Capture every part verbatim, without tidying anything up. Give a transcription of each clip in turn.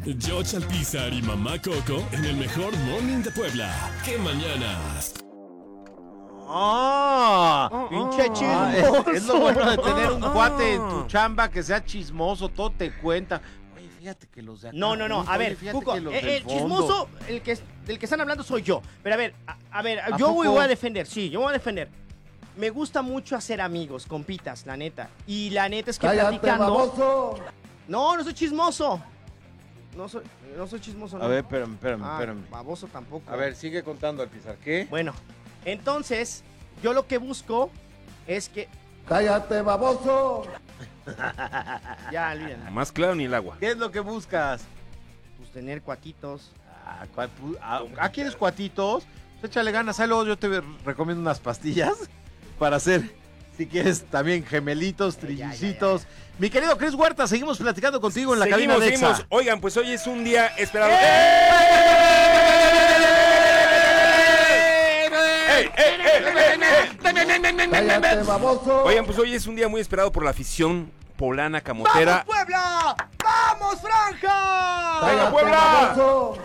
George Alpizar y Mamá Coco en el mejor morning de Puebla. ¡Qué mañanas! ¡Ah! Oh, ¡Pinche oh. chismoso! Es, es lo bueno de tener un cuate en tu chamba que sea chismoso, todo te cuenta. Oye, fíjate que los de acá... No, no, no, a oye, ver, fíjate Cuco, que los el, del el fondo. chismoso, el que, del que están hablando soy yo. Pero a ver, a, a ver, ¿A yo poco? voy a defender, sí, yo voy a defender. Me gusta mucho hacer amigos, compitas, la neta. Y la neta es que ¡Cállate, platicando... baboso! No, no soy chismoso. No soy, no soy chismoso, no. A ver, espérame, espérame, Ah, espérame. baboso tampoco. A ver, sigue contando, Alpizar. ¿Qué? Bueno, entonces, yo lo que busco es que... ¡Cállate, baboso! Ya, olvídenlo. Más claro ni el agua. ¿Qué es lo que buscas? Pues tener cuatitos. Ah, ¿cuál pu- ah, ¿ah, quieres cuatitos? Pues échale ganas. Ahí luego yo te recomiendo unas pastillas para hacer, si quieres, también gemelitos, trillicitos. Mi querido Chris Huerta, seguimos platicando contigo en la Seguimos, cabina de seguimos. Exa. Oigan, pues hoy es un día esperado. ¡Eh! ¡Ey, ey, ey, ey, ey! ¡Cállate, baboso! Oigan, pues hoy es un día muy esperado por la afición poblana camotera. ¡Vamos, Puebla! ¡Vamos, Franja! ¡Cállate, Puebla! baboso!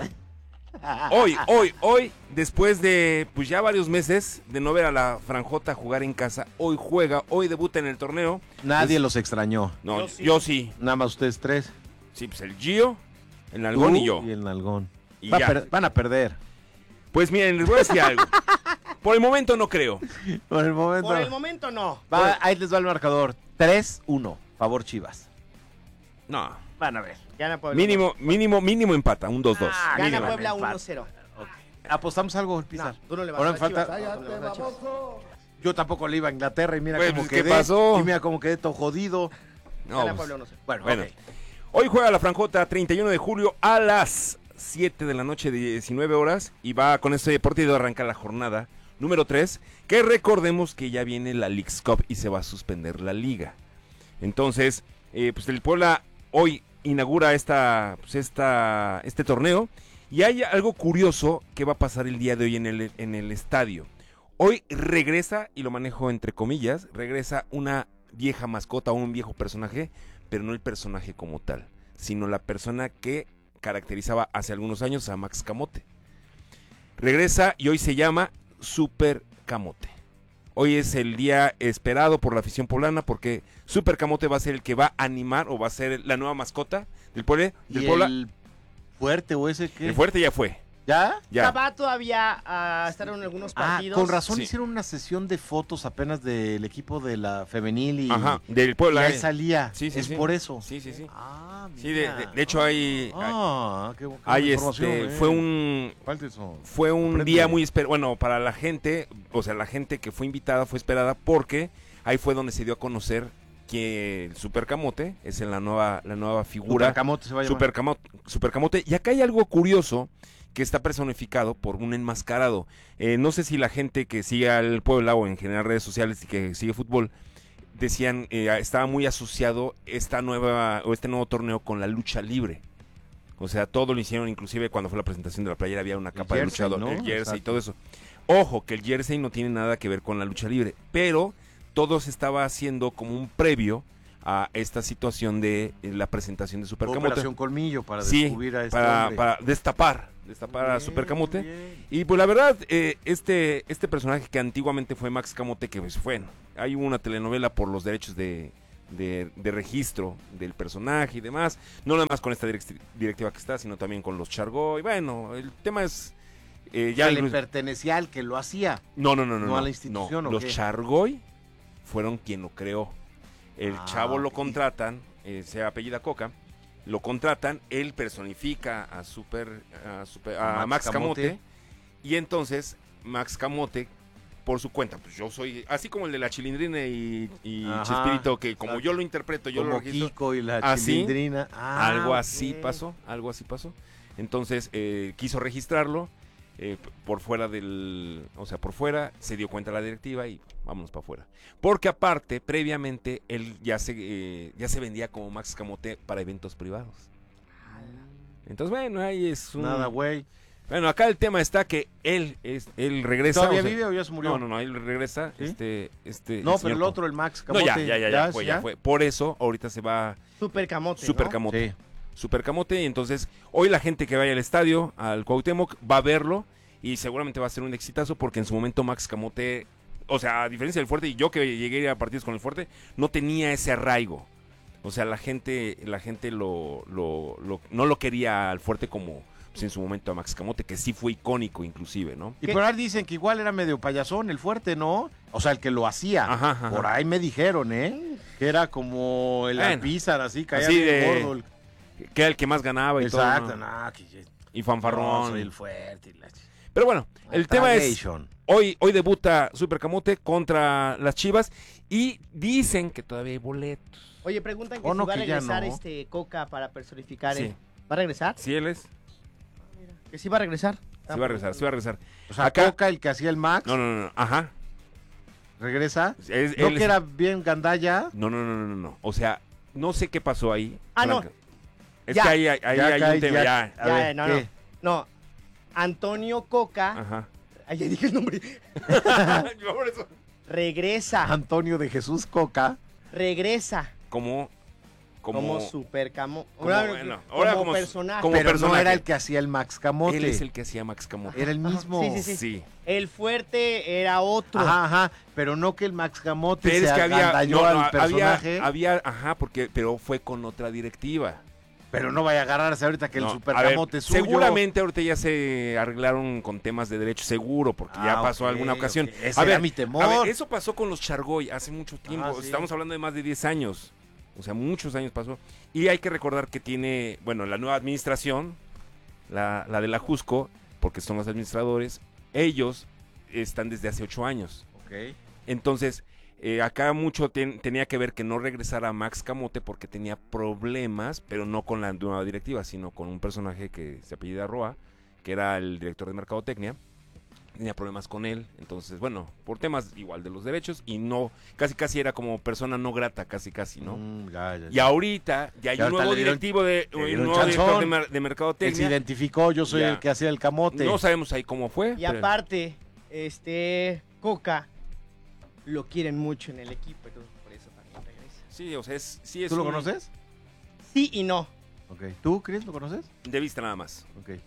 Hoy, hoy, hoy, después de pues ya varios meses de no ver a la Franjota jugar en casa, hoy juega, hoy debuta en el torneo. Nadie Es- los extrañó. No, Yo yo sí. sí. Nada más ustedes tres. Sí, pues el Gio, el Nalgón y yo. Y el Nalgón. Y Va a ya. per- van a perder. Pues miren, les voy a decir algo. Por el momento no creo. Por el momento. Por el momento no. Va, ahí les va el marcador. tres uno. Favor Chivas. No. Van a ver. Gana Puebla. Mínimo, mínimo, mínimo empata, un dos dos. Ah, Gana mínimo. Puebla empate. uno cero. ¿Apostamos algo, Pizar? No, tú no le vas Ahora a me las falta... Chivas. ¡Cállate, No, no, no, Chivas. baboso! Yo tampoco le iba a Inglaterra y mira Pues, cómo ¿qué quedé. pasó? Y mira cómo quedé todo jodido. No, Gana pues, Puebla uno cero. Bueno, Bueno. ok. hoy juega la Franjota treinta y uno de julio a las siete de la noche, diecinueve horas. Y va con este partido a arrancar la jornada número tres. Que recordemos que ya viene la Leagues Cup y se va a suspender la liga. Entonces, eh, pues el Puebla hoy inaugura esta, pues esta, este torneo. Y hay algo curioso que va a pasar el día de hoy en el, en el estadio. Hoy regresa, y lo manejo entre comillas, regresa una vieja mascota o un viejo personaje, pero no el personaje como tal, sino la persona que caracterizaba hace algunos años a Max Camote. Regresa y hoy se llama Super Camote. Hoy es el día esperado por la afición poblana porque Super Camote va a ser el que va a animar o va a ser la nueva mascota del Puebla. Del ¿Y Puebla. el fuerte o ese qué? El fuerte ya fue. ¿Ya? Ya. Va todavía a estar en algunos Ah, partidos. con razón Sí. hicieron una sesión de fotos apenas del equipo de la femenil y, Ajá, del y Puebla. ahí eh. salía. Sí, sí, es sí. por eso. Sí, sí, sí. Ah, Sí, de, mira. de- de hecho hay, Ah, qué, qué buena hay información, este, eh. fue un, Falta eso. fue un Comprende. día muy esperado, bueno, para la gente, o sea, la gente que fue invitada fue esperada porque ahí fue donde se dio a conocer que el Super Camote es en la nueva, la nueva figura. Super Camote se va a llamar. Super Camote, Super Camote. Y acá hay algo curioso que está personificado por un enmascarado. Eh, no sé si la gente que sigue al Puebla o en general redes sociales y que sigue fútbol decían, eh, estaba muy asociado esta nueva o este nuevo torneo con la lucha libre. O sea, todo lo hicieron, inclusive cuando fue la presentación de la playera había una capa de jersey, luchador, ¿no? el jersey y Exacto. todo eso. Ojo, que el jersey no tiene nada que ver con la lucha libre, pero todo se estaba haciendo como un previo a esta situación de eh, la presentación de Super Camote. Operación Colmillo para Sí, descubrir a este para, hombre. para destapar, destapar a Bien, Super Camote. bien. Y pues la verdad, eh, este, este personaje que antiguamente fue Max Camote, que pues fue, hay una telenovela por los derechos de, de, de registro del personaje y demás, no nada más con esta direct- directiva que está, sino también con los Chargoy. Bueno, el tema es... eh, Ya ya le pertenecía al que lo hacía. no, no, no, no, no a no, la institución, no. ¿o Los qué? Chargoy fueron quien lo creó. El Ah, chavo lo ok. contratan, eh, se apellida Coca, lo contratan, él personifica a Super, a, Super- a A Max, Max Camote, Camote. y entonces Max Camote, por su cuenta, pues yo soy, así como el de la Chilindrina y, y Ajá, Chespirito, que como exacto. yo lo interpreto, yo Como lo registro, Kiko y la así, Chilindrina. Ah, algo así ok. pasó, algo así pasó. Entonces eh, quiso registrarlo eh, p- por fuera del, o sea, por fuera, se dio cuenta la directiva y vámonos para afuera. Porque aparte, previamente, él ya se, eh, ya se vendía como Max Camote para eventos privados. Entonces, bueno, ahí es un... Nada, güey. Bueno, acá el tema está que él es, él regresa. ¿Todavía o sea, vive o ya se murió? No, no, no, él regresa, ¿Sí? este, este. No, pero señor el Co- otro, el Max No, Camote. ya, ya, ya, ya, fue, ¿sí, ya fue. Por eso, ahorita se va Super Camote, Super ¿no? Camote. Sí. Supercamote. Y entonces, hoy la gente que vaya al estadio, al Cuauhtémoc, va a verlo y seguramente va a ser un exitazo porque en su momento Max Camote, o sea, a diferencia del Fuerte, y yo que llegué a partidos con el Fuerte, no tenía ese arraigo. O sea, la gente la gente lo, lo, lo no lo quería al Fuerte como pues, en su momento a Max Camote, que sí fue icónico inclusive, ¿no? Y por ahí dicen que igual era medio payasón el Fuerte, ¿no? O sea, el que lo hacía. Ajá, ajá. Por ahí me dijeron, ¿eh? Que era como el Bueno, Alpizar, así, caía así bien de- gordo. el- Que era el que más ganaba y Exacto, todo, ¿no? no, que yo- Y no, fanfarrón. soy el Fuerte. y la ch- Pero bueno, el tema es, Tagation. hoy, hoy debuta Supercamote contra las Chivas y dicen que todavía hay boletos. Oye, preguntan que Oh, si no, va a que ya regresar no. este Coca para personificar. Sí. el- ¿Va a regresar? Sí, él es. Que sí va a regresar. Sí va a regresar, sí va a regresar. O sea, Acá- Coca, el que hacía el Max, No, no, no, no, ajá. regresa. Es- ¿No él que es- era bien gandalla? No, no, no, no, no, no. O sea, no sé qué pasó ahí. Ah, no. Blanca. Es Ya. que ahí, ahí- ahí Ya hay cae, un tema, ya- ya. A Ya, ver, no, ¿qué? no. No. Antonio Coca. Ajá. Ay, ya dije el nombre. Yo por eso. Regresa. Antonio de Jesús Coca. Regresa. Como, como, Como, supercamo. como, ahora, bueno, como ahora como- personaje. como- Pero no personaje. era el que hacía el Max Camote. él es el que hacía Max Camote. Era el mismo. Sí, sí, sí. Sí. El Fuerte era otro. Ajá, ajá. Pero no que el Max Camote Pero se es que había, agandalló no, al no, había, personaje. había, ajá, porque, pero fue con otra directiva. Pero no vaya a agarrarse ahorita que No, el a Super ver, Camote es suyo. seguramente ahorita ya se arreglaron con temas de derecho, seguro, porque ya Ah, pasó ok, alguna ocasión. ok. Ese A era ver, mi temor. a ver, eso pasó con los Chargoy hace mucho tiempo. Ah, sí. Estamos hablando de más de diez años. O sea, muchos años pasó. Y hay que recordar que tiene, bueno, la nueva administración, la, la de la Jusco, porque son los administradores, ellos están desde hace ocho años. Ok. Entonces, eh, acá mucho ten- tenía que ver que no regresara Max Camote porque tenía problemas, pero no con la nueva directiva, sino con un personaje que se apellida Roa, que era el director de Mercadotecnia. Tenía problemas con él, entonces, bueno, por temas igual de los derechos y no, casi casi era como persona no grata, casi casi, ¿no? Mm, ya, ya, Y ya. ahorita ya hay Ya un ahorita nuevo le dieron- directivo de, le un dieron nuevo director chanzón. de, mer- de Él se Mercadotecnia. identificó, yo soy Ya. el que hacía el camote. No sabemos ahí cómo fue. Y pero- aparte, este Coca lo quieren mucho en el equipo, entonces por eso también regresa. Sí, o sea, es, sí es ¿Tú lo un- conoces? Sí y no. Ok. ¿Tú, Chris, lo conoces? De vista nada más. Ok.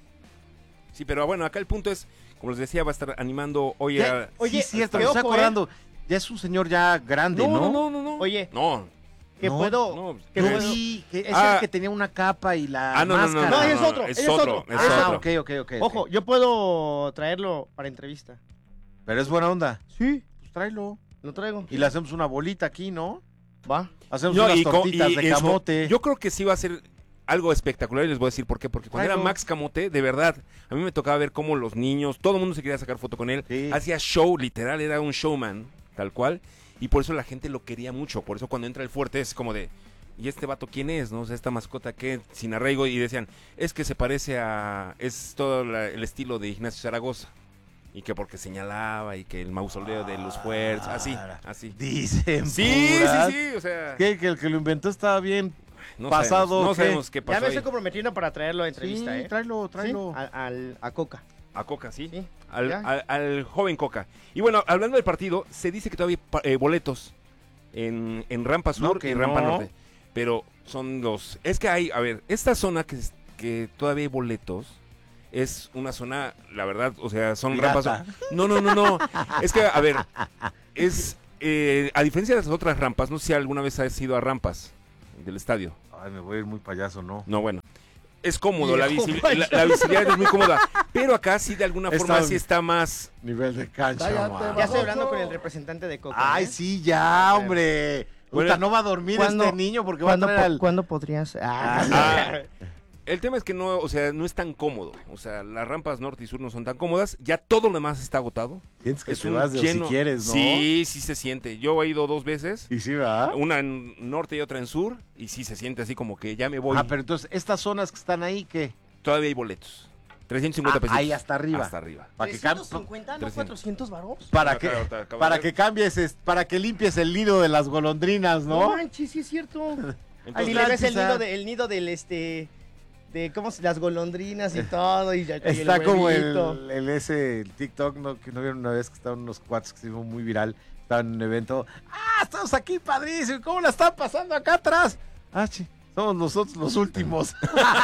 Sí, pero bueno, acá el punto es, como les decía, va a estar animando hoy Ya, a... Oye, sí, es cierto, qué me estoy ojo, ¿eh? acordando. Ya es un señor ya grande, ¿no? no, no, no, no. Oye, No, que No, puedo. no. que Yo puedo- vi que es Ah. el que tenía una capa y la Ah, no, no, no, máscara. no, No, no, es no, otro, es es otro, otro. es Ah, otro. ok, ok, ok. Ojo, ok. yo puedo traerlo para entrevista. Pero es buena onda. Sí, Pues tráelo. lo traigo. Y le hacemos una bolita aquí, ¿no? Va. Hacemos No, unas y con- tortitas y de en su- camote. Yo creo que sí va a ser algo espectacular y les voy a decir por qué. Porque cuando Tráelo. era Max Camote, de verdad, a mí me tocaba ver cómo los niños, todo el mundo se quería sacar foto con él. Sí. Hacía show, literal, era un showman, tal cual. Y por eso la gente lo quería mucho. Por eso cuando entra el Fuerte es como de... ¿Y este vato quién es? ¿No? O sea, esta mascota que sin arraigo. Y decían, es que se parece a... Es todo la- el estilo de Ignacio Zaragoza. Y que porque señalaba y que el mausoleo de los fuertes, así, así. Dicen Sí, puras. sí, sí, o sea... ¿Qué? Que el que lo inventó estaba bien. No pasado, sabemos, no ¿qué? sabemos qué pasó Ya me ahí. estoy comprometiendo para traerlo a entrevista, sí, ¿eh? tráelo, Sí, tráelo. al, al- a Coca. A Coca, sí. Sí, Al, ya. al- al joven Coca. Y bueno, hablando del partido, se dice que todavía hay pa- eh, boletos en, en Rampa Sur No, que y Rampa no. Norte. Pero son los... Es que hay, a ver, esta zona que, es- que todavía hay boletos es una zona, la verdad, o sea, son Pirata. rampas... No, no, no, no. Es que, a ver, es... eh, a diferencia de las otras rampas, no sé si alguna vez has ido a rampas del estadio. Ay, me voy a ir muy payaso, ¿no? No, bueno. Es cómodo, la, Viejo visi- payaso. la, la visibilidad es muy cómoda. Pero acá sí, de alguna Está forma, bien. sí está más... Nivel de cancha, Cállate, man. Ya estoy hablando con el representante de Coca. Ay, ¿eh? sí, ya, hombre. Bueno, Puta, no va a dormir ¿cuándo- este niño porque va a ¿Cuándo, traer po- al... ¿Cuándo podrías? Ah, Ah, el tema es que no, o sea, no es tan cómodo. O sea, las rampas norte y sur no son tan cómodas. Ya todo lo demás está agotado. Sientes que Es te un vas de lleno. si quieres, ¿no? Sí, sí se siente. Yo he ido dos veces. Y sí, ¿verdad? Una en norte y otra en sur. Y sí se siente así como que ya me voy. Ah, pero entonces, estas zonas que están ahí, ¿qué? Todavía hay boletos. trescientos cincuenta Ah, pesitos. ahí hasta arriba. Hasta arriba. Para que, cam- ¿trescientos cincuenta, no trescientos. cuatrocientos varos? para, Acá, que, ahorita acabo para de ver. que cambies, es- para que limpies el nido de las golondrinas, No ¿no? manches, sí es cierto. Entonces, Y le ves el quizá- nido, de, el nido del este... De cómo se- las golondrinas y todo. Y, ya- y el Está como huevito. el, el ese el TikTok, ¿no? Que no vieron una vez que estaban unos cuates que se hizo muy viral. Estaban en un evento. ¡Ah, estamos aquí, padrísimo! ¿Cómo la están pasando acá atrás? Ah, sí. Somos nosotros los últimos.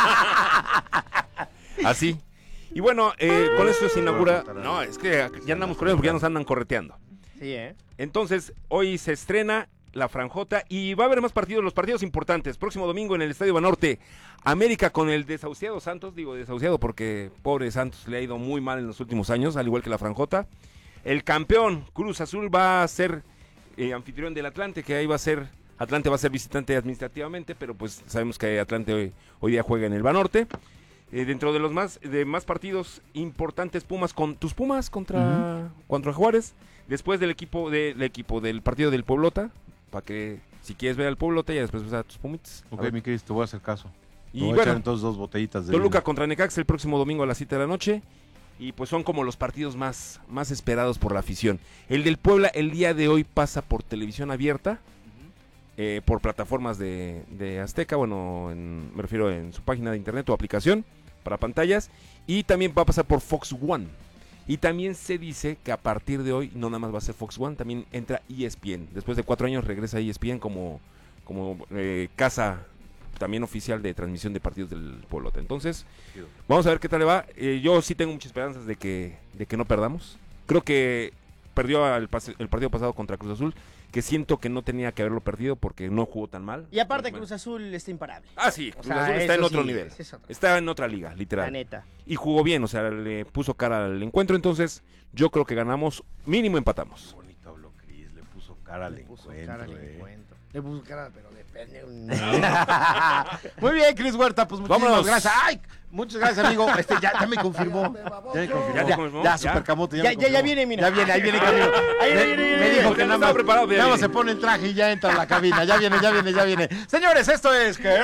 Así. Y bueno, eh, con eso se inaugura... No, es que ya andamos corriendo porque ya nos andan correteando. Sí, ¿eh? Entonces, hoy se estrena la franjota y va a haber más partidos, los partidos importantes. Próximo domingo en el Estadio Banorte, América con el desahuciado Santos. Digo desahuciado porque pobre Santos le ha ido muy mal en los últimos años, al igual que la franjota. El campeón Cruz Azul va a ser eh, anfitrión del Atlante, que ahí va a ser... Atlante va a ser visitante administrativamente, pero pues sabemos que Atlante hoy, hoy día juega en el Banorte. Eh, dentro de los más de más partidos importantes, Pumas con tus Pumas contra, uh-huh. contra Juárez. Después del equipo, de, del equipo del partido del Pueblota, para que si quieres ver al Pueblota ya después ves a tus Pumitas. Ok, mi Cris, te voy a hacer caso. Y te voy bueno, a echar entonces dos botellitas de Toluca vino. contra Necaxa el próximo domingo a las siete de la noche. Y pues son como los partidos más, más esperados por la afición. El del Puebla el día de hoy pasa por televisión abierta. Eh, por plataformas de, de Azteca, bueno, en, me refiero en su página de internet o aplicación para pantallas, y también va a pasar por Fox One. Y también se dice que a partir de hoy no nada más va a ser Fox One, también entra E S P N. Después de cuatro años regresa E S P N como, como eh, casa también oficial de transmisión de partidos del Pueblote. Entonces, vamos a ver qué tal le va. Eh, yo sí tengo muchas esperanzas de que, de que no perdamos. Creo que perdió el, pase, el partido pasado contra Cruz Azul, que siento que no tenía que haberlo perdido porque no jugó tan mal. Y aparte Cruz Azul está imparable. Ah, sí, Cruz o sea, Azul está en otro sí, nivel. Es otro. Está en otra liga, literal. La neta. Y jugó bien, o sea, le puso cara al encuentro, entonces yo creo que ganamos, mínimo empatamos. Bonito habló Cris, le puso cara al Le puso encuentro. cara al eh. encuentro. Le puso cara, pero depende. Muy bien, Cris Huerta, pues muchísimas Vámonos. gracias. Ay, muchas gracias, amigo. Este ya, ya me confirmó. Ya me confirmó. ¿Ya te Ya, confirmó? ya, ¿Ya? super camote. Ya, Ya, me ya, ya confirmó. viene, mira. Ya viene, ahí viene camino. Ahí Me, viene, viene, me dijo viene. que Ya nada estaba más, preparado, nada más viene. se pone el traje y ya entra a la cabina. Ya viene, ya viene, ya viene. Señores, esto es que...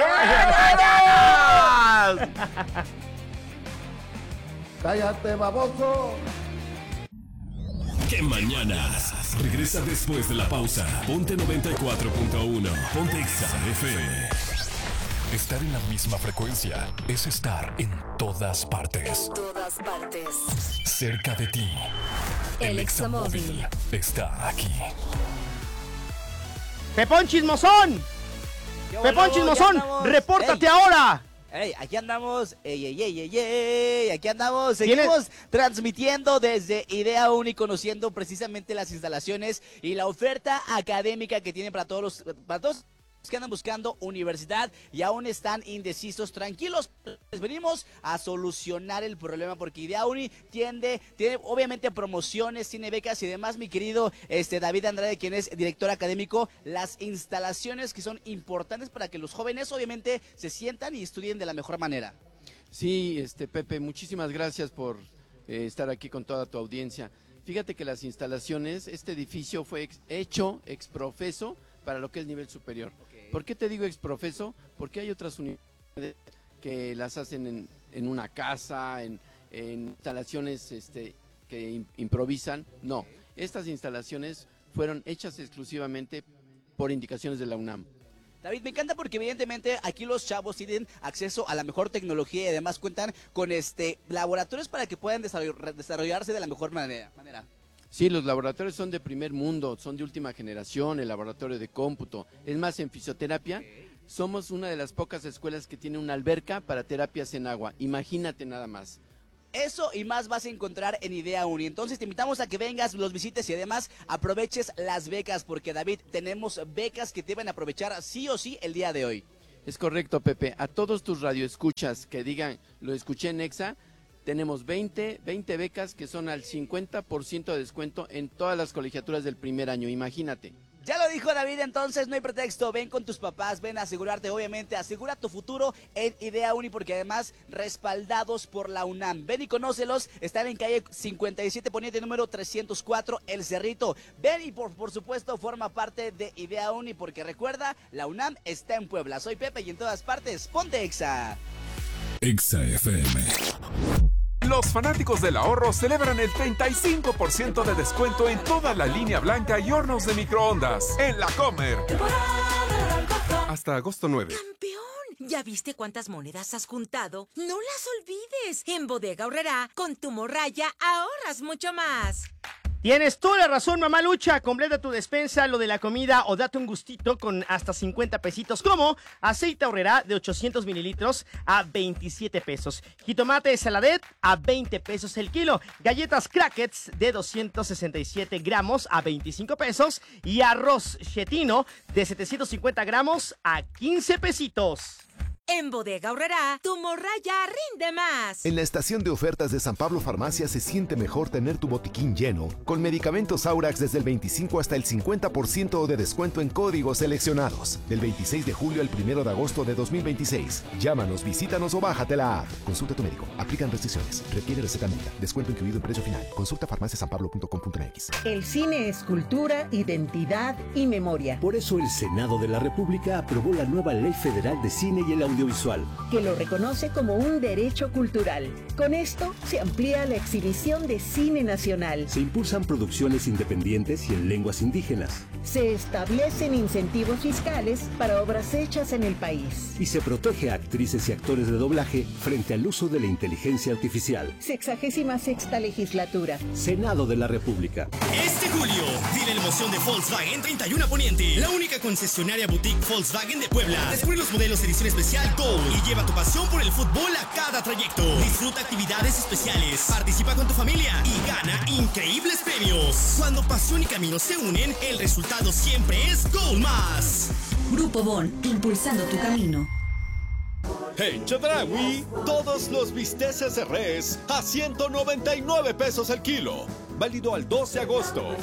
Cállate, baboso. ¡Qué mañanas! Regresa después de la pausa. Ponte noventa y cuatro punto uno. Ponte Exa F M. Estar en la misma frecuencia es estar en todas partes. Todas partes. Cerca de ti. El Examóvil está aquí. ¡Pepón Chismosón! ¿Qué ¡Pepón bueno? Chismosón! Ya andamos. ¡Repórtate Ey, ahora! ey, aquí andamos, ey, ey, ey, ey, ey, aquí andamos, ¿Quién es? seguimos transmitiendo desde Idea Uni, conociendo precisamente las instalaciones y la oferta académica que tienen para todos los, para todos que andan buscando universidad y aún están indecisos. Tranquilos, les venimos a solucionar el problema porque Idea Uni tiende, tiene obviamente promociones, tiene becas y demás, mi querido este David Andrade, quien es director académico, las instalaciones que son importantes para que los jóvenes obviamente se sientan y estudien de la mejor manera. Sí, este Pepe, muchísimas gracias por eh, estar aquí con toda tu audiencia. Fíjate que las instalaciones, este edificio fue ex, hecho exprofeso para lo que es nivel superior. Okay. ¿Por qué te digo exprofeso? Porque hay otras universidades que las hacen en, en una casa, en, en instalaciones este, que in, improvisan. No, estas instalaciones fueron hechas exclusivamente por indicaciones de la UNAM. David, me encanta porque evidentemente aquí los chavos tienen acceso a la mejor tecnología y además cuentan con este laboratorios para que puedan desarroll- desarrollarse de la mejor manera. manera. Sí, los laboratorios son de primer mundo, son de última generación, el laboratorio de cómputo. Es más, en fisioterapia somos una de las pocas escuelas que tiene una alberca para terapias en agua. Imagínate nada más. Eso y más vas a encontrar en Idea Uni. Entonces te invitamos a que vengas, los visites y además aproveches las becas porque, David, tenemos becas que te van a aprovechar sí o sí el día de hoy. Es correcto, Pepe. A todos tus radioescuchas que digan, lo escuché en Exa, tenemos veinte, veinte becas que son al cincuenta por ciento de descuento en todas las colegiaturas del primer año. Imagínate. Ya lo dijo David, entonces no hay pretexto, ven con tus papás, ven a asegurarte, obviamente, asegura tu futuro en Idea Uni, porque además respaldados por la UNAM. Ven y conócelos, están en calle cincuenta y siete Poniente, número trescientos cuatro, El Cerrito. Ven y por, por supuesto forma parte de Idea Uni, porque recuerda, la UNAM está en Puebla. Soy Pepe y en todas partes, ponte Exa. Exa F M. Los fanáticos del ahorro celebran el treinta y cinco por ciento de descuento en toda la línea blanca y hornos de microondas en La Comer. Hasta agosto nueve. ¡Campeón! ¿Ya viste cuántas monedas has juntado? ¡No las olvides! En Bodega Aurrerá, con tu morralla ahorras mucho más. Tienes toda la razón, mamá Lucha. Completa tu despensa, lo de la comida o date un gustito con hasta cincuenta pesitos. Como aceite Aurrerá de ochocientos mililitros a veintisiete pesos. Jitomate Saladet a veinte pesos el kilo. Galletas Crackers de doscientos sesenta y siete gramos a veinticinco pesos. Y arroz Chetino de setecientos cincuenta gramos a quince pesitos. En Bodega Aurrerá, tu morralla rinde más. En la estación de ofertas de San Pablo Farmacia se siente mejor tener tu botiquín lleno, con medicamentos Aurax desde el veinticinco hasta el cincuenta por ciento de descuento en códigos seleccionados. Del veintiséis de julio al primero de agosto de dos mil veintiséis. Llámanos, visítanos o bájate la app. Consulta a tu médico. Aplican restricciones. Requiere receta médica. Descuento incluido en precio final. Consulta farmacia san pablo punto com punto m x. El cine es cultura, identidad y memoria. Por eso el Senado de la República aprobó la nueva Ley Federal de Cine y el Audiovisual, que lo reconoce como un derecho cultural. Con esto se amplía la exhibición de cine nacional. Se impulsan producciones independientes y en lenguas indígenas. Se establecen incentivos fiscales para obras hechas en el país. Y se protege a actrices y actores de doblaje frente al uso de la inteligencia artificial. Sexagésima sexta legislatura. Senado de la República. Este julio, vive la emoción de Volkswagen treinta y uno Poniente, la única concesionaria boutique Volkswagen de Puebla. Descubre los modelos edición especial Gold y lleva tu pasión por el fútbol a cada trayecto. Disfruta actividades especiales, participa con tu familia y gana increíbles premios. Cuando pasión y camino se unen, el resultado siempre es Gold Más. Grupo Bon, impulsando tu camino. En Chedraui, todos los bisteces de res a ciento noventa y nueve pesos el kilo. Válido al dos de agosto.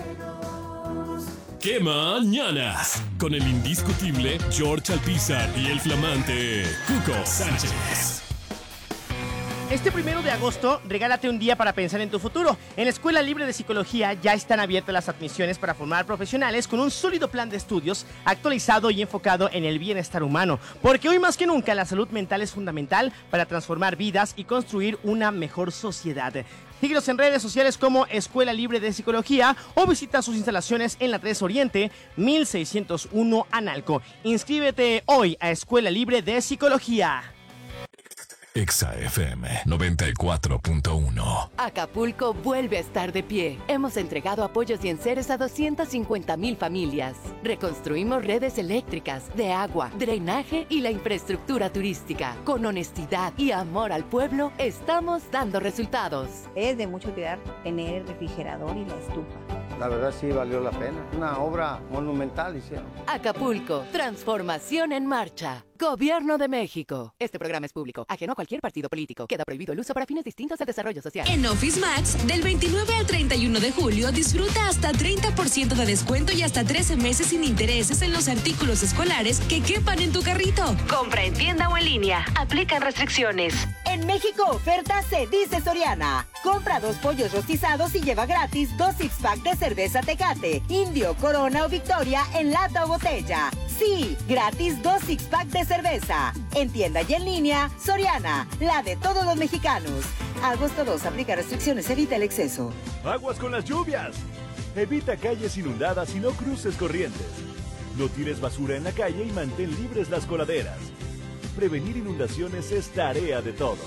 ¡Qué mañanas! Con el indiscutible George Alpizar y el flamante Cuco Sánchez. Este primero de agosto, regálate un día para pensar en tu futuro. En la Escuela Libre de Psicología ya están abiertas las admisiones para formar profesionales con un sólido plan de estudios actualizado y enfocado en el bienestar humano. Porque hoy más que nunca la salud mental es fundamental para transformar vidas y construir una mejor sociedad. Síguelos en redes sociales como Escuela Libre de Psicología o visita sus instalaciones en la tres Oriente, mil seiscientos uno Analco. Inscríbete hoy a Escuela Libre de Psicología. Exa F M noventa y cuatro punto uno. Acapulco vuelve a estar de pie. Hemos entregado apoyos y enseres a doscientas cincuenta mil familias. Reconstruimos redes eléctricas, de agua, drenaje y la infraestructura turística. Con honestidad y amor al pueblo, estamos dando resultados. Es de mucho cuidar tener el refrigerador y la estufa. La verdad sí valió la pena. Una obra monumental hicieron. Acapulco, transformación en marcha. Gobierno de México. Este programa es público, ajeno a cualquier partido político. Queda prohibido el uso para fines distintos del desarrollo social. En Office Max, del veintinueve al treinta y uno de julio, disfruta hasta treinta por ciento de descuento y hasta trece meses sin intereses en los artículos escolares que quepan en tu carrito. Compra en tienda o en línea. Aplican restricciones. En México, oferta se dice Soriana. Compra dos pollos rostizados y lleva gratis dos six-pack de cerveza Tecate, Indio, Corona o Victoria en lata o botella. Sí, gratis dos six-pack de cerveza. En tienda y en línea, Soriana, la de todos los mexicanos. Agosto dos, aplica restricciones, evita el exceso. Aguas con las lluvias. Evita calles inundadas y no cruces corrientes. No tires basura en la calle y mantén libres las coladeras. Prevenir inundaciones es tarea de todos.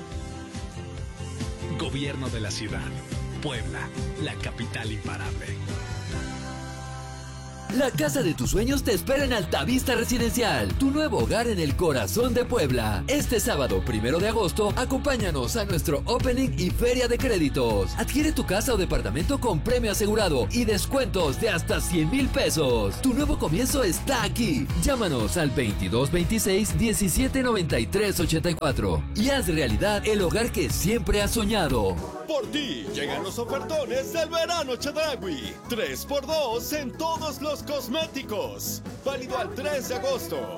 Gobierno de la ciudad. Puebla, la capital imparable. La casa de tus sueños te espera en Altavista Residencial, tu nuevo hogar en el corazón de Puebla. Este sábado, primero de agosto, acompáñanos a nuestro opening y feria de créditos. Adquiere tu casa o departamento con premio asegurado y descuentos de hasta cien mil pesos. Tu nuevo comienzo está aquí. Llámanos al veintidós veintiséis diecisiete noventa y tres ochenta y cuatro y haz realidad el hogar que siempre has soñado. Por ti llegan los ofertones del verano Chedraui. tres por dos en todos los cosméticos. Válido al tres de agosto.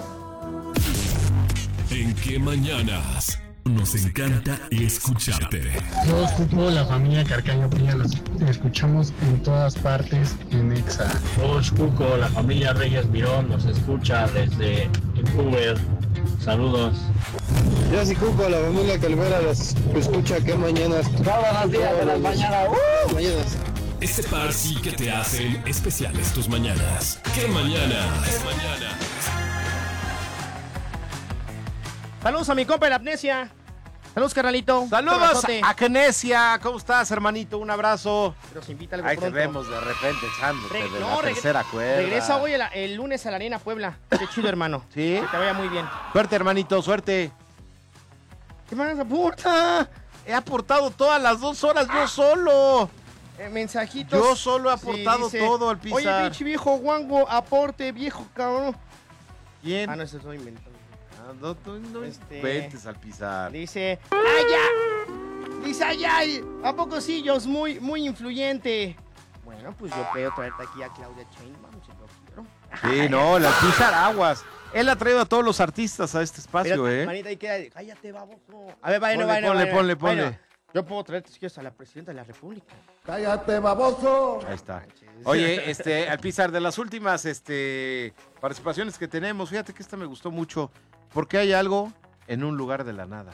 ¿En qué mañanas? Nos encanta escucharte. Yo escucho la familia Carcaño Peña, los escuchamos en todas partes en Exa. Yo escucho la familia Reyes Mirón, nos escucha desde Vancouver. Saludos. Yo sí cuco la familia Calvera, los escucha que mañanas. Todos los días de las mañanas. ¡Uh! Mañanas. Este par sí que te hacen especiales tus mañanas. ¿Qué mañanas? ¿Qué mañana? Saludos a mi compa de la amnesia. Saludos, carnalito. Saludos Abrazote. a Kenesia. ¿Cómo estás, hermanito? Un abrazo. Pero se invita algo Ahí pronto. te vemos de repente echándote Re- de no, la regre- tercera cuerda. Regresa hoy el, el lunes a la Arena Puebla. Qué chido, hermano. Sí. Que te vaya muy bien. Suerte, hermanito, suerte. ¿Qué más aporta? He aportado todas las dos horas yo solo. Eh, mensajitos. Yo solo he Sí, aportado dice, todo al Pizar. Oye, pinche viejo guango, aporte, viejo cabrón. ¿Quién? Ah, no, eso estoy inventando. Ah, no, tú no Este- inventes al Pizar. Dice, ¡ay, ya! Dice, ¡ay, ay! ¿A poco sí, yo es muy, muy influyente? Bueno, pues yo puedo traerte aquí a Claudia Sheinbaum, si lo quiero. Sí, no, la Pizar aguas. Él ha traído a todos los artistas a este espacio, Espérate, ¿eh? manita, ahí queda, cállate, baboso. A ver, vayan, Ponle, vayan, ponle, vayan. ponle, ponle. Bueno, yo puedo traerte, si quieres, a la presidenta de la República. ¡Cállate, baboso! Ahí está. Oye, este, al Pizar, de las últimas este, participaciones que tenemos, fíjate que esta me gustó mucho, porque hay algo en un lugar de la nada.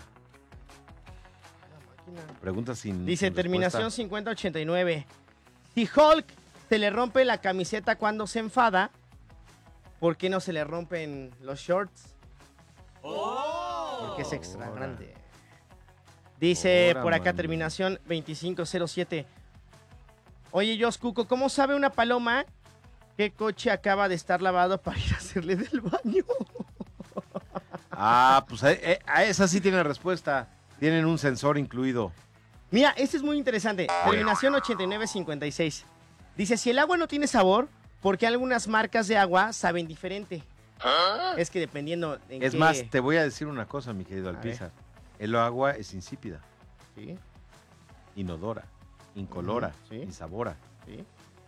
Pregunta sin Dice, sin terminación respuesta. cincuenta ochenta y nueve. Si Hulk se le rompe la camiseta cuando se enfada, ¿por qué no se le rompen los shorts? Porque es extra grande. Dice Ahora, por acá, mano. terminación veinticinco cero siete. Oye, Jos Cuco, ¿cómo sabe una paloma qué coche acaba de estar lavado para ir a hacerle del baño? Ah, pues a, eh, a esa sí tiene respuesta. Tienen un sensor incluido. Mira, este es muy interesante. Terminación ochenta y nueve cincuenta y seis. Dice, si el agua no tiene sabor, ¿por qué algunas marcas de agua saben diferente? Es que dependiendo en Es qué... más, te voy a decir una cosa, mi querido A ver. Alpizar. El agua es insípida, Sí, inodora, incolora, Ujú, sí. insabora. sí.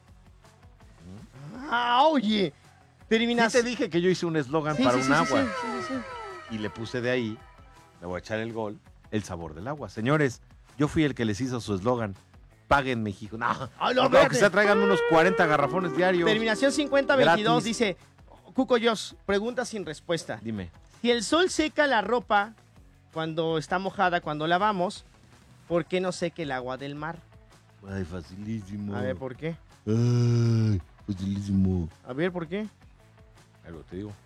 Ah, oye. Sí Terminación... te dije que yo hice un eslogan Sí, para sí, un sí, sí, agua. sí, sí, sí. Y le puse de ahí, le voy a echar el gol, el sabor del agua. Señores, yo fui el que les hizo su eslogan. Paguen México. No, Ay, no, no, que espérate. se traigan unos cuarenta garrafones diarios. Terminación cincuenta veintidós Gratis. dice, Cuco Jos, pregunta sin respuesta. Dime. Si el sol seca la ropa cuando está mojada, cuando lavamos, ¿por qué no seca el agua del mar? Ay, facilísimo. A ver, ¿por qué? Ay, facilísimo. A ver, ¿por qué? Algo te digo.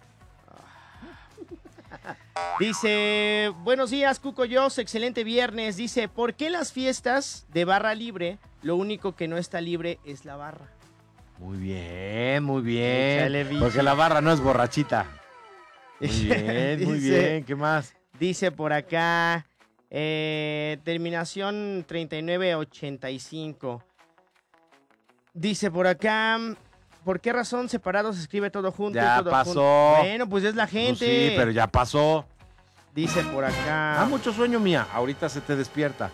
Dice, buenos días, Cuco Jos, excelente viernes. Dice, ¿por qué las fiestas de barra libre, lo único que no está libre es la barra? Muy bien, muy bien. Échale, bicho. Porque la barra no es borrachita. Muy bien, muy Dice- bien. ¿Qué más? Dice por acá, eh, terminación treinta y nueve ochenta y cinco. Dice por acá, ¿por qué razón separados se escribe todo junto? y Ya todo pasó. junto? Bueno, pues es la Pues gente. sí, pero ya pasó. Dice por acá. Ah, mucho sueño, mía. Ahorita se te despierta.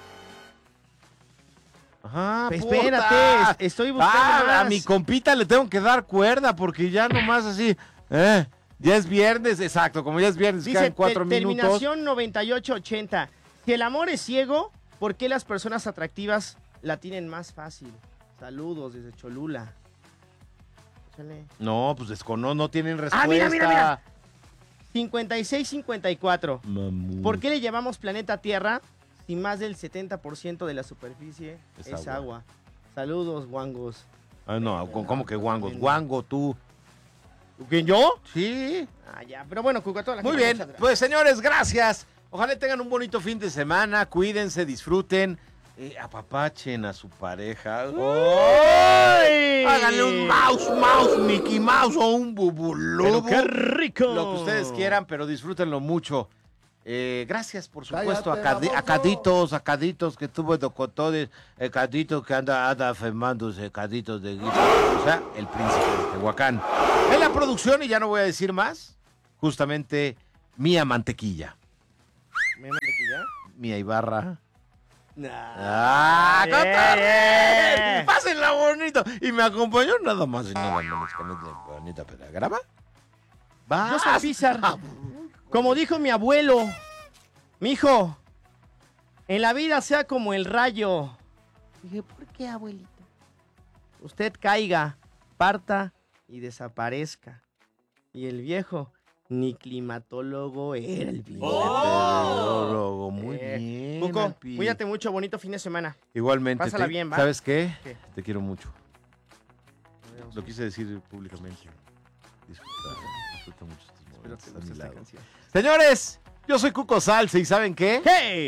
Ajá, Espérate, puta. es- estoy buscando Ah, más. a mi compita le tengo que dar cuerda porque ya nomás así, eh, ya es viernes, exacto, como ya es viernes, Dice quedan cuatro te- minutos. terminación noventa y ocho ochenta. Si el amor es ciego, ¿por qué las personas atractivas la tienen más fácil? Saludos desde Cholula. Échale. No, pues descono, no tienen respuesta. Ah, mira, mira, mira. cincuenta y seis cincuenta y cuatro. Mamú. ¿Por qué le llamamos planeta Tierra si más del setenta por ciento de la superficie es, Es agua. agua. Saludos, guangos. Ah, no, ¿cómo que guangos? Guango, tú. ¿Quién, yo? Sí. Ah, ya, pero bueno, Cuco, a toda la Muy gente, bien, muchas gracias. pues señores, gracias. Ojalá tengan un bonito fin de semana, cuídense, disfruten, eh, apapachen a su pareja. ¡Ay! Háganle un mouse, mouse, Mickey Mouse o un bubulubu. Pero qué rico. Lo que ustedes quieran, pero disfrútenlo mucho. Eh, gracias, por supuesto, a, Cállate, Cadi- a baboso. Caditos, a Caditos que tuvo docotones, el Cadito que anda, anda afemándose, Caditos de Guisa, o sea, el príncipe de Tehuacán. En la producción, y ya no voy a decir más, justamente Mía Mantequilla, ¿Me mantequilla? Mía Ibarra. Nah. ¡Ah, Eh, cotorre! eh. ¡Pásenla bonito! Y me acompañó nada más y nada menos que nuestra bonita pelagrama. ¡Va! Yo soy Pizar. Como dijo mi abuelo, mijo, en la vida sea como el rayo. Dije, ¿por qué, abuelito? Usted caiga, parta y desaparezca. Y el viejo, ni climatólogo era el viejo. Meteorólogo, muy Eh, bien. Cuco, Alpi. cuídate mucho, bonito fin de semana. Igualmente. Pásala te- bien, ¿va? ¿Sabes qué? ¿Qué? Te quiero mucho. Lo quise decir públicamente. Disfruta, disfruta mucho estos Espero momentos que a guste mi esta lado. canción. Señores, yo soy Cuco Salsa y ¿saben qué? ¡Hey!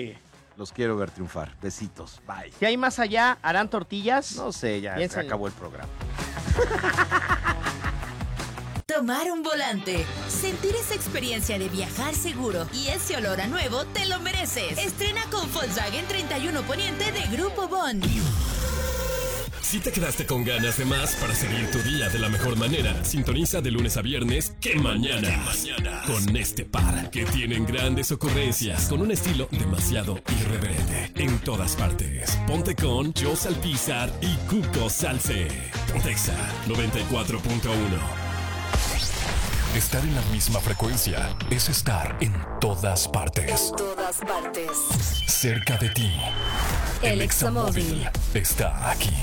Los quiero ver triunfar. Besitos. Bye. Si hay más allá, ¿harán tortillas? No sé, ya se acabó el programa. Tomar un volante, sentir esa experiencia de viajar seguro y ese olor a nuevo te lo mereces. Estrena con Volkswagen treinta y uno Poniente de Grupo Bon. Si te quedaste con ganas de más para seguir tu día de la mejor manera, sintoniza de lunes a viernes ¡Qué mañana! mañana! Con este par que tienen grandes ocurrencias con un estilo demasiado irreverente. En todas partes. Ponte con Jos Alpizar y Cuco Salce. Pontexa noventa y cuatro punto uno. Estar en la misma frecuencia es estar en todas partes. En todas partes. Cerca de ti. El Examóvil está aquí.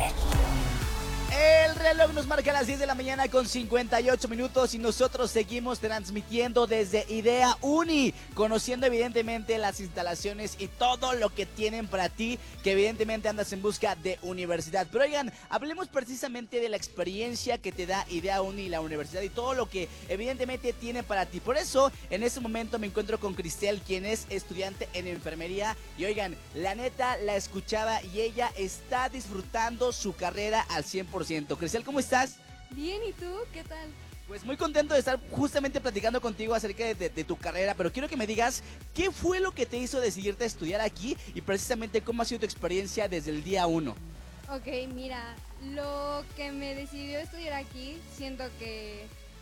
El reloj nos marca las diez de la mañana con cincuenta y ocho minutos y nosotros seguimos transmitiendo desde Idea Uni, conociendo evidentemente las instalaciones y todo lo que tienen para ti, que evidentemente andas en busca de universidad. Pero oigan, hablemos precisamente de la experiencia que te da Idea Uni y la universidad y todo lo que evidentemente tiene para ti. Por eso, en este momento me encuentro con Cristel, quien es estudiante en enfermería. Y oigan, la neta la escuchaba y ella está disfrutando su carrera al cien por ciento. Cristel, ¿cómo estás? Bien, ¿y tú? ¿Qué tal? Pues muy contento de estar justamente platicando contigo acerca de, de, de tu carrera, pero quiero que me digas qué fue lo que te hizo decidirte a estudiar aquí y precisamente cómo ha sido tu experiencia desde el día uno. Ok, mira, lo que me decidió estudiar aquí, siento que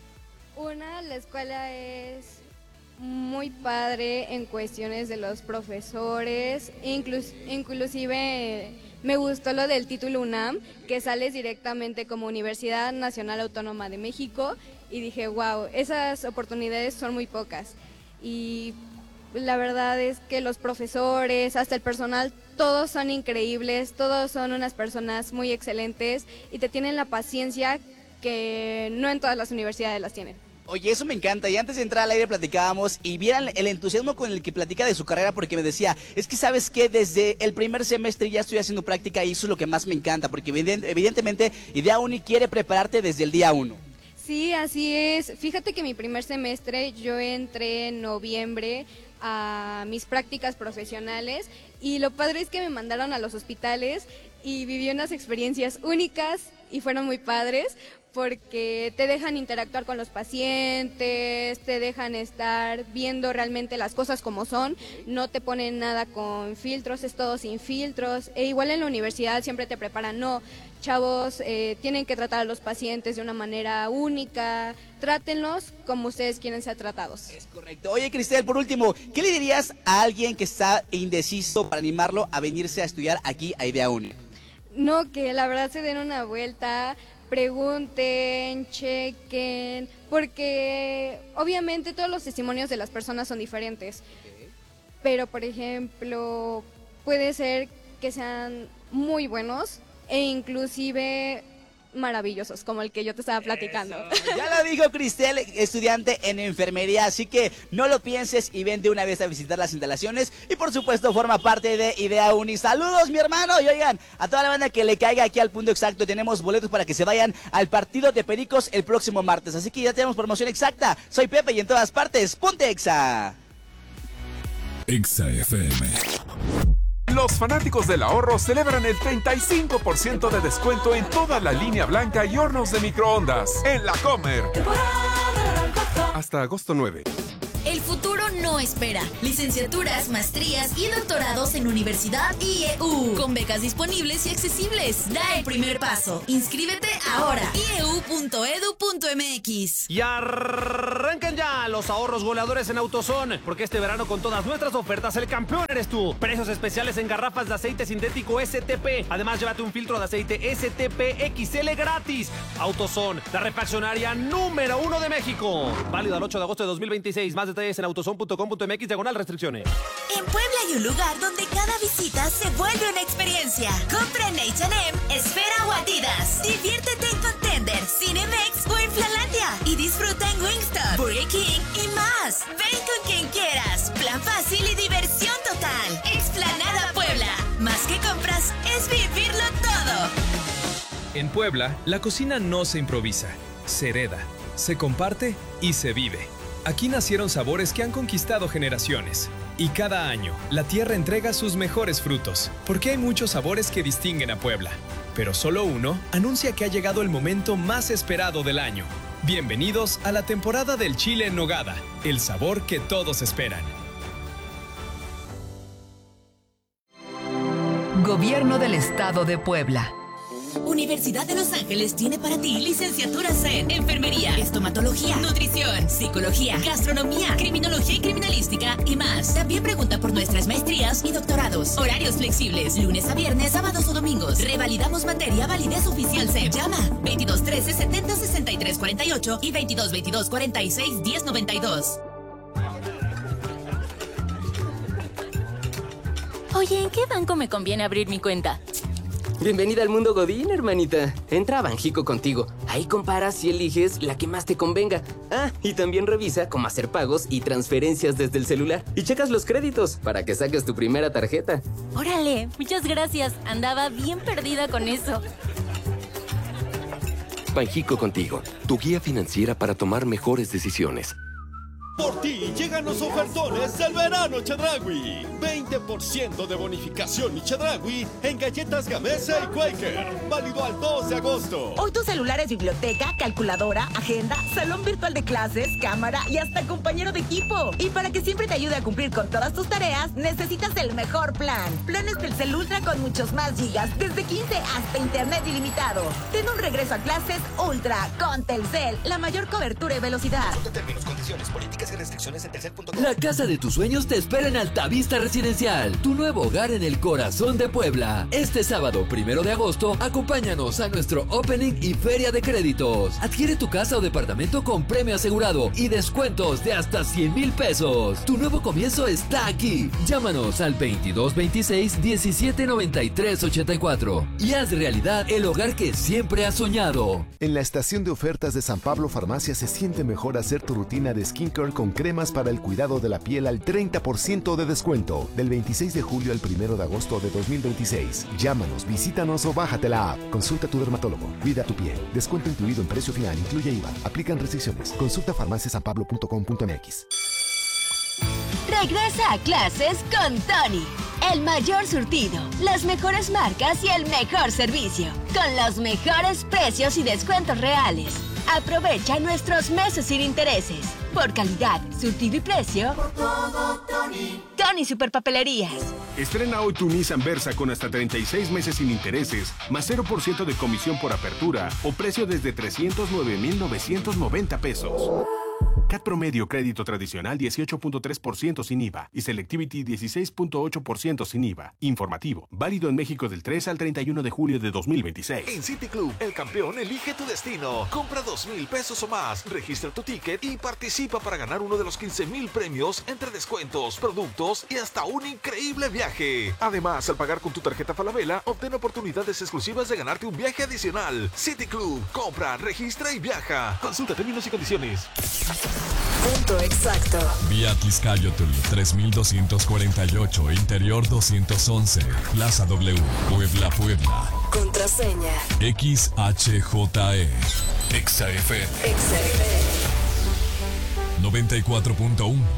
una, la escuela es muy padre en cuestiones de los profesores, inclus, inclusive me gustó lo del título UNAM, que sales directamente como Universidad Nacional Autónoma de México, y dije, wow, esas oportunidades son muy pocas. Y la verdad es que los profesores, hasta el personal, todos son increíbles, todos son unas personas muy excelentes y te tienen la paciencia que no en todas las universidades las tienen. Oye, eso me encanta. Y antes de entrar al aire platicábamos y vieran el entusiasmo con el que platica de su carrera, porque me decía, es que sabes que desde el primer semestre ya estoy haciendo práctica y eso es lo que más me encanta, porque evidentemente Idea Uni quiere prepararte desde el día uno. Sí, así es. Fíjate que mi primer semestre yo entré en noviembre a mis prácticas profesionales y lo padre es que me mandaron a los hospitales y viví unas experiencias únicas y fueron muy padres, porque te dejan interactuar con los pacientes, te dejan estar viendo realmente las cosas como son, no te ponen nada con filtros, es todo sin filtros, e igual en la universidad siempre te preparan, no, chavos, eh, tienen que tratar a los pacientes de una manera única, trátenlos como ustedes quieren ser tratados. Es correcto. Oye, Cristel, por último, ¿qué le dirías a alguien que está indeciso para animarlo a venirse a estudiar aquí a Idea Uni? No, que la verdad se den una vuelta, pregunten, chequen, porque obviamente todos los testimonios de las personas son diferentes, pero por ejemplo puede ser que sean muy buenos e inclusive maravillosos, como el que yo te estaba platicando. Eso. Ya lo dijo Cristel, estudiante en enfermería, así que no lo pienses y ven de una vez a visitar las instalaciones y por supuesto forma parte de Idea Uni. Saludos, mi hermano, y oigan, a toda la banda que le caiga aquí al punto exacto, tenemos boletos para que se vayan al partido de Pericos el próximo martes, así que ya tenemos promoción exacta. Soy Pepe y en todas partes, ponte Exa. Exa F M. Los fanáticos del ahorro celebran el treinta y cinco por ciento de descuento en toda la línea blanca y hornos de microondas en La Comer. Hasta agosto nueve. El futuro no espera. Licenciaturas, maestrías y doctorados en Universidad I E U. Con becas disponibles y accesibles. Da el primer paso. Inscríbete ahora. i e u punto e d u punto m x. Y arrancan ya los ahorros goleadores en AutoZone, porque este verano con todas nuestras ofertas el campeón eres tú. Precios especiales en garrafas de aceite sintético S T P. Además, llévate un filtro de aceite S T P X L gratis. AutoZone, la refaccionaria número uno de México. Válido al ocho de agosto de dos mil veintiséis. Más detalles en autozone punto com punto m x diagonal restricciones. En Puebla hay un lugar donde cada visita se vuelve una experiencia. Compra en H and M, Esfera o Adidas. Diviértete en Contender, Cinemex o en Flalandia. Y disfruta en Wingstop, Burger King y más. Ven con quien quieras. Plan fácil y diversión total. Explanada Puebla. Más que compras, es vivirlo todo. En Puebla, la cocina no se improvisa, se hereda, se comparte y se vive. Aquí nacieron sabores que han conquistado generaciones. Y cada año, la tierra entrega sus mejores frutos, porque hay muchos sabores que distinguen a Puebla. Pero solo uno anuncia que ha llegado el momento más esperado del año. Bienvenidos a la temporada del chile en nogada, el sabor que todos esperan. Gobierno del Estado de Puebla. Universidad de Los Ángeles tiene para ti licenciaturas en enfermería, estomatología, nutrición, psicología, gastronomía, criminología y criminalística y más. También pregunta por nuestras maestrías y doctorados. Horarios flexibles, lunes a viernes, sábados o domingos. Revalidamos materia, validez oficial C E P. Llama veintidós trece setenta sesenta y tres cuarenta y ocho y veintidós veintidós cuarenta y seis diez noventa y dos. Oye, ¿en qué banco me conviene abrir mi cuenta? Bienvenida al mundo Godín, hermanita. Entra a Banjico Contigo. Ahí comparas y eliges la que más te convenga. Ah, y también revisa cómo hacer pagos y transferencias desde el celular. Y checas los créditos para que saques tu primera tarjeta. Órale, muchas gracias. Andaba bien perdida con eso. Banjico Contigo, tu guía financiera para tomar mejores decisiones. Por ti llegan los ofertones del verano Chedraui. veinte por ciento de bonificación y Chedraui en galletas Gamesa y Quaker. Válido al dos de agosto. Hoy tu celular es biblioteca, calculadora, agenda, salón virtual de clases, cámara y hasta compañero de equipo. Y para que siempre te ayude a cumplir con todas tus tareas, necesitas el mejor plan. Planes Telcel Ultra con muchos más gigas, desde quince hasta internet ilimitado. Ten un regreso a clases Ultra con Telcel, la mayor cobertura y velocidad. Consulta términos, condiciones, políticas y restricciones en telcel punto com. La casa de tus sueños te espera en Altavista Residencial, tu nuevo hogar en el corazón de Puebla. Este sábado, primero de agosto, acompáñanos a nuestro opening y feria de créditos. Adquiere tu casa o departamento con premio asegurado y descuentos de hasta cien mil pesos. Tu nuevo comienzo está aquí. Llámanos al veintidós veintiséis diecisiete noventa y tres ochenta y cuatro y haz realidad el hogar que siempre has soñado. En la estación de ofertas de San Pablo Farmacia se siente mejor hacer tu rutina de skincare con cremas para el cuidado de la piel al treinta por ciento de descuento. Del veintiséis de julio al primero de agosto de dos mil veintiséis. Llámanos, visítanos o bájate la app. Consulta a tu dermatólogo. Cuida tu piel. Descuento incluido en precio final. Incluye I V A. Aplican restricciones. Consulta farmacia san pablo punto com punto m x. Regresa a clases con Tony. El mayor surtido, las mejores marcas y el mejor servicio. Con los mejores precios y descuentos reales. Aprovecha nuestros meses sin intereses. Por calidad, surtido y precio. Por todo, Tony. Tony Superpapelerías. Estrena hoy tu Nissan Versa con hasta treinta y seis meses sin intereses, más cero por ciento de comisión por apertura o precio desde trescientos nueve mil novecientos noventa pesos. C A T promedio crédito tradicional dieciocho punto tres por ciento sin I V A y Selectivity dieciséis punto ocho por ciento sin I V A. Informativo. Válido en México del tres al treinta y uno de julio de dos mil veintiséis. En City Club, el campeón elige tu destino. Compra dos mil pesos o más, registra tu ticket y participa para ganar uno de los quince mil premios entre descuentos, productos y hasta un increíble viaje. Además, al pagar con tu tarjeta Falabella, obtén oportunidades exclusivas de ganarte un viaje adicional. City Club, compra, registra y viaja. Consulta términos y condiciones. Punto exacto. Vía Tizcayotl tres mil doscientos cuarenta y ocho, Interior doscientos once, Plaza W, Puebla, Puebla. Contraseña. X H J E. Exa F M. Exa F M. noventa y cuatro punto uno.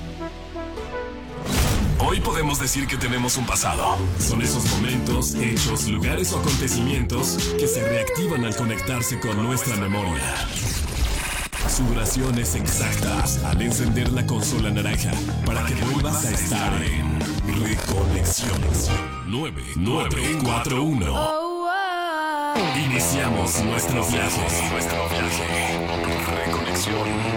Hoy podemos decir que tenemos un pasado. Son esos momentos, hechos, lugares o acontecimientos que se reactivan al conectarse con nuestra memoria. Su duración es exacta al encender la consola naranja para que vuelvas a estar en Reconexión nueve nueve cuatro uno. Iniciamos nuestro viaje. Nuestro viaje. Reconexión